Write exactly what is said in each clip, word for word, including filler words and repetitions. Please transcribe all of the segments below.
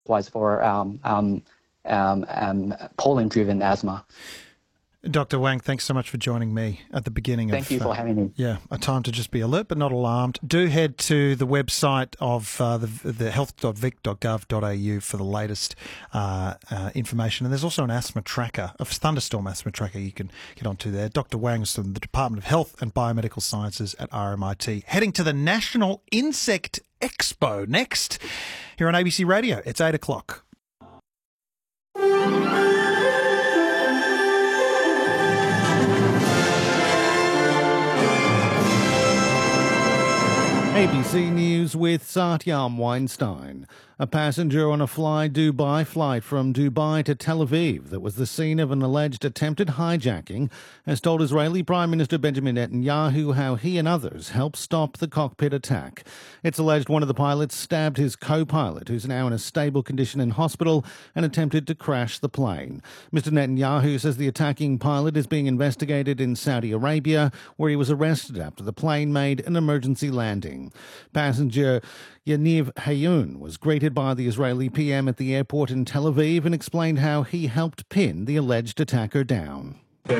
likewise for um, um, um, um, pollen-driven asthma. Doctor Wang, thanks so much for joining me at the beginning Thank of... Thank you for uh, having me. Yeah, a time to just be alert but not alarmed. Do head to the website of uh, the, the health dot vic dot gov dot a u for the latest uh, uh, information. And there's also an asthma tracker, a thunderstorm asthma tracker you can get onto there. Doctor Wang is from the Department of Health and Biomedical Sciences at R M I T. Heading to the National Insect Expo next here on A B C Radio. It's eight o'clock. A B C News with Satyam Weinstein. A passenger on a Fly Dubai flight from Dubai to Tel Aviv that was the scene of an alleged attempted hijacking has told Israeli Prime Minister Benjamin Netanyahu how he and others helped stop the cockpit attack. It's alleged one of the pilots stabbed his co-pilot, who's now in a stable condition in hospital, and attempted to crash the plane. Mister Netanyahu says the attacking pilot is being investigated in Saudi Arabia, where he was arrested after the plane made an emergency landing. Passenger Yaniv Hayun was greeted by the Israeli P M at the airport in Tel Aviv and explained how he helped pin the alleged attacker down.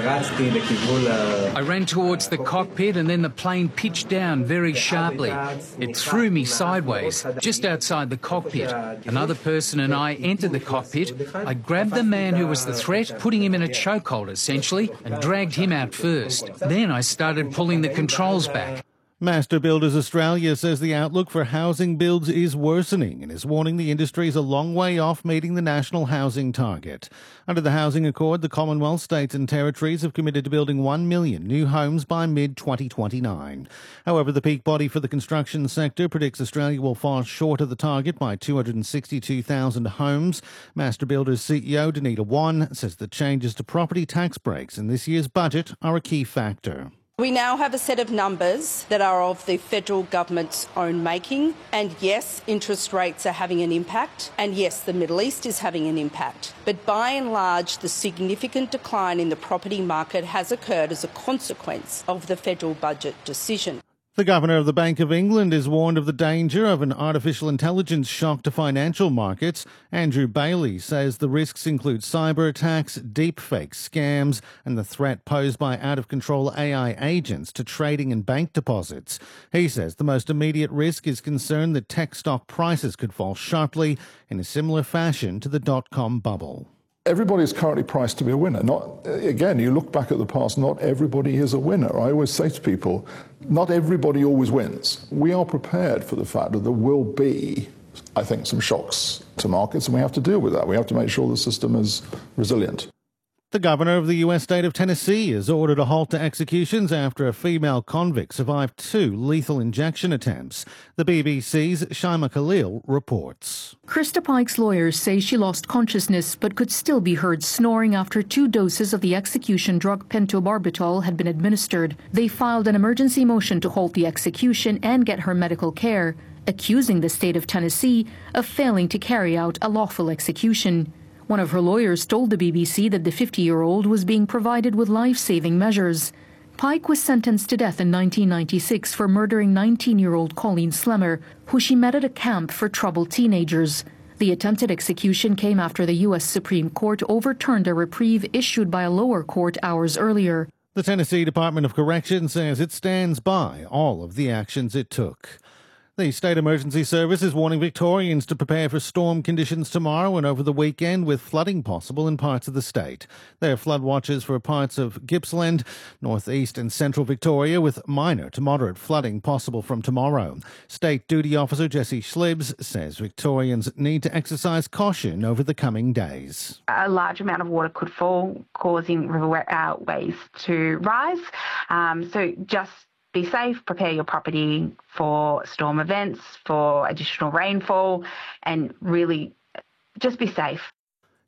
I ran towards the cockpit and then the plane pitched down very sharply. It threw me sideways, just outside the cockpit. Another person and I entered the cockpit. I grabbed the man who was the threat, putting him in a chokehold essentially, and dragged him out first. Then I started pulling the controls back. Master Builders Australia says the outlook for housing builds is worsening and is warning the industry is a long way off meeting the national housing target. Under the Housing Accord, the Commonwealth, states and territories have committed to building one million new homes by mid twenty twenty-nine. However, the peak body for the construction sector predicts Australia will fall short of the target by two hundred sixty-two thousand homes. Master Builders C E O Danita Wan says the changes to property tax breaks in this year's budget are a key factor. We now have a set of numbers that are of the federal government's own making, and yes, interest rates are having an impact, and yes, the Middle East is having an impact. But by and large, the significant decline in the property market has occurred as a consequence of the federal budget decision. The Governor of the Bank of England is warned of the danger of an artificial intelligence shock to financial markets. Andrew Bailey says the risks include cyber attacks, deepfake scams, and the threat posed by out-of-control A I agents to trading and bank deposits. He says the most immediate risk is concern that tech stock prices could fall sharply in a similar fashion to the dot-com bubble. Everybody is currently priced to be a winner. Not, again, you look back at the past, not everybody is a winner. I always say to people, not everybody always wins. We are prepared for the fact that there will be, I think, some shocks to markets, and we have to deal with that. We have to make sure the system is resilient. The governor of the U S state of Tennessee has ordered a halt to executions after a female convict survived two lethal injection attempts. The B B C's Shaima Khalil reports. Krista Pike's lawyers say she lost consciousness but could still be heard snoring after two doses of the execution drug pentobarbital had been administered. They filed an emergency motion to halt the execution and get her medical care, accusing the state of Tennessee of failing to carry out a lawful execution. One of her lawyers told the B B C that the fifty-year-old was being provided with life-saving measures. Pike was sentenced to death in nineteen ninety-six for murdering nineteen-year-old Colleen Slemmer, who she met at a camp for troubled teenagers. The attempted execution came after the U S Supreme Court overturned a reprieve issued by a lower court hours earlier. The Tennessee Department of Corrections says it stands by all of the actions it took. The State Emergency Service is warning Victorians to prepare for storm conditions tomorrow and over the weekend, with flooding possible in parts of the state. There are flood watches for parts of Gippsland, northeast and central Victoria, with minor to moderate flooding possible from tomorrow. State Duty Officer Jessie Schlibs says Victorians need to exercise caution over the coming days. A large amount of water could fall, causing riverways to rise. Um, so just be safe, prepare your property for storm events, for additional rainfall, and really just be safe.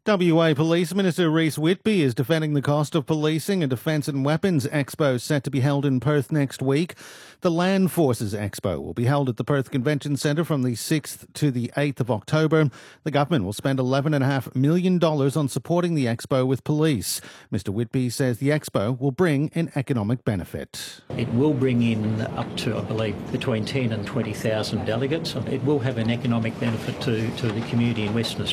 W A Police Minister Rhys Whitby is defending the cost of policing a Defence and Weapons Expo set to be held in Perth next week. The Land Forces Expo will be held at the Perth Convention Centre from the sixth to the eighth of October. The government will spend eleven point five million dollars on supporting the expo with police. Mister Whitby says the expo will bring an economic benefit. It will bring in up to, I believe, between ten and twenty thousand delegates. It will have an economic benefit to, to the community in Western Australia.